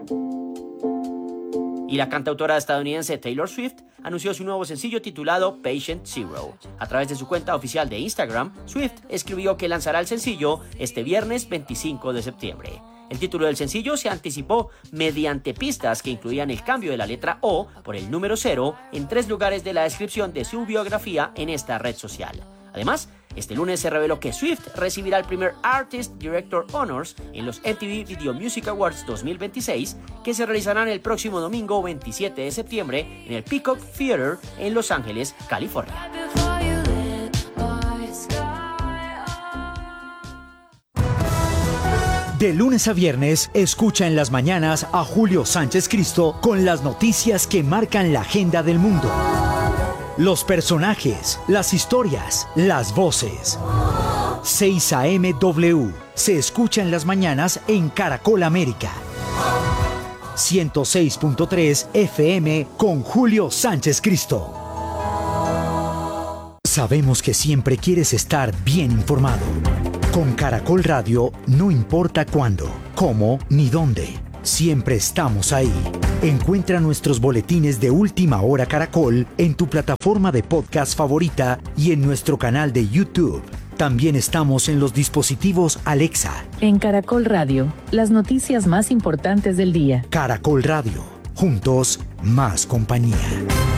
Y la cantautora estadounidense Taylor Swift anunció su nuevo sencillo titulado Patient Zero. A través de su cuenta oficial de Instagram, Swift escribió que lanzará el sencillo este viernes 25 de septiembre. El título del sencillo se anticipó mediante pistas que incluían el cambio de la letra O por el número 0 en 3 lugares de la descripción de su biografía en esta red social. Además, este lunes se reveló que Swift recibirá el primer Artist Director Honors en los MTV Video Music Awards 2026, que se realizarán el próximo domingo 27 de septiembre en el Peacock Theater en Los Ángeles, California. De lunes a viernes, escucha en las mañanas a Julio Sánchez Cristo con las noticias que marcan la agenda del mundo. Los personajes, las historias, las voces. 6 a.m. W se escucha en las mañanas en Caracol América. 106.3 FM con Julio Sánchez Cristo. Sabemos que siempre quieres estar bien informado. Con Caracol Radio no importa cuándo, cómo ni dónde. Siempre estamos ahí. Encuentra nuestros boletines de Última Hora Caracol en tu plataforma de podcast favorita y en nuestro canal de YouTube. También estamos en los dispositivos Alexa. En Caracol Radio, las noticias más importantes del día. Caracol Radio. Juntos, más compañía.